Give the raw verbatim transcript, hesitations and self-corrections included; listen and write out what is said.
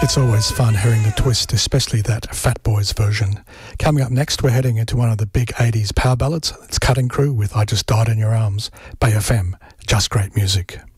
It's always fun hearing the twist, especially that Fat Boys version. Coming up next, we're heading into one of the big eighties power ballads. It's Cutting Crew with I Just Died in Your Arms. Bay F M, just great music.